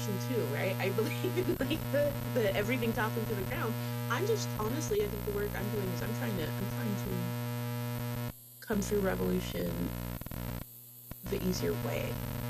too, right? I believe in like the everything toppling to the ground. I'm just honestly, I think the work I'm doing is I'm trying to come through revolution the easier way.